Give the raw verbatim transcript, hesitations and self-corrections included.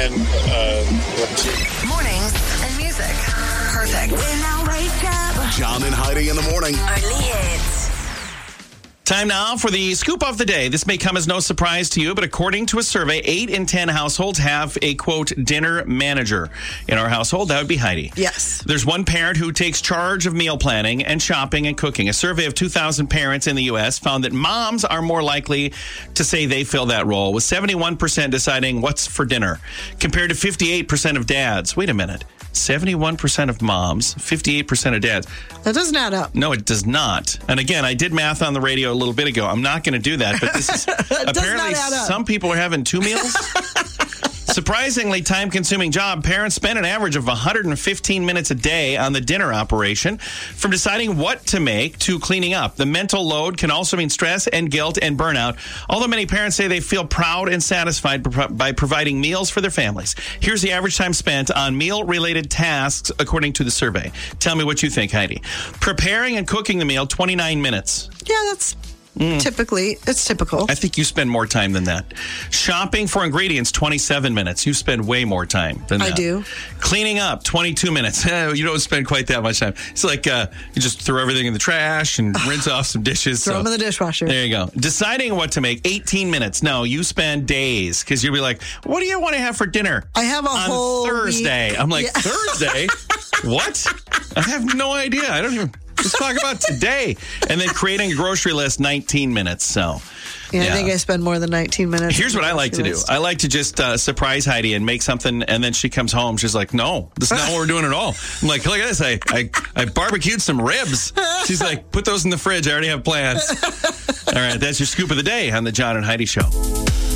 and uh, let's see. Mornings and music. Perfect. When I wake up. John and Heidi in the morning. Only hits. Time now for the scoop of the day. This may come as no surprise to you, but according to a survey, eight in ten households have a, quote, dinner manager. In our household, that would be Heidi. Yes. There's one parent who takes charge of meal planning and shopping and cooking. A survey of two thousand parents in the U S found that moms are more likely to say they fill that role, with seventy-one percent deciding what's for dinner, compared to fifty-eight percent of dads. Wait a minute. seventy-one percent of moms, fifty-eight percent of dads. That doesn't add up. No, it does not. And again, I did math on the radio a little bit ago. I'm not going to do that, but this is apparently some people are having two meals. Surprisingly time-consuming job. Parents spend an average of one hundred fifteen minutes a day on the dinner operation, from deciding what to make to cleaning up. The mental load can also mean stress and guilt and burnout, although many parents say they feel proud and satisfied by providing meals for their families. Here's the average time spent on meal-related tasks according to the survey. Tell me what you think, Heidi. Preparing and cooking the meal, twenty-nine minutes. Yeah, that's mm. typically, it's typical. I think you spend more time than that. Shopping for ingredients, twenty-seven minutes. You spend way more time than that. I do. Cleaning up, twenty-two minutes. You don't spend quite that much time. It's like uh, you just throw everything in the trash and rinse off some dishes. Throw so. them in the dishwasher. There you go. Deciding what to make, eighteen minutes. No, you spend days, because you'll be like, what do you want to have for dinner? I have a on whole Thursday. week. I'm like, Yeah. Thursday? What? I have no idea. I don't even... Let's talk about today. And then creating a grocery list, nineteen minutes. So, Yeah, yeah. I think I spend more than nineteen minutes. Here's what I like to do. I like to just uh, surprise Heidi and make something, and then she comes home. She's like, no, this is not what we're doing at all. I'm like, look at this. I, I, I barbecued some ribs. She's like, put those in the fridge. I already have plans. All right, that's your scoop of the day on the John and Heidi Show.